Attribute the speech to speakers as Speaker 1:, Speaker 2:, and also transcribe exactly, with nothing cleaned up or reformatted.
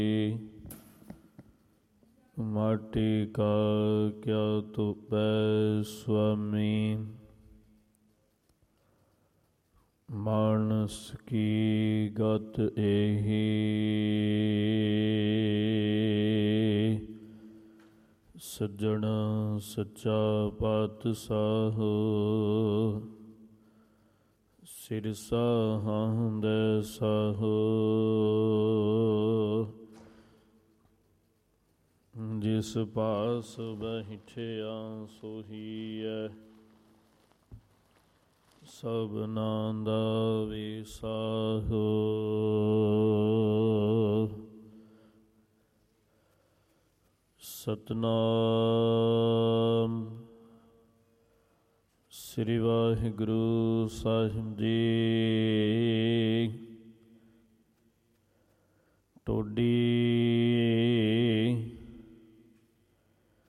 Speaker 1: ਮਾਟੀ ਕਾ ਕਿਆ ਧੁਪੈ ਸੁਆਮੀ। ਮਾਨਸ ਕੀ ਗਤ ਏਹੀ ਸੱਜਣ ਸੱਚਾ ਪਾਤਸ਼ਾਹ। ਸਿਰਸਾ ਹੰਦੈ ਸਾਹ ਜਿਸ ਪਾਸ ਬੈਠਿਆ ਸੋਹੀਐ। ਸਭਨਾਂ ਦਾ ਵਿਸਾਹ ਸਤਨਾਮ ਸ੍ਰੀ ਵਾਹਿਗੁਰੂ ਸਾਹਿਬ ਜੀ। ਟੋਡੀ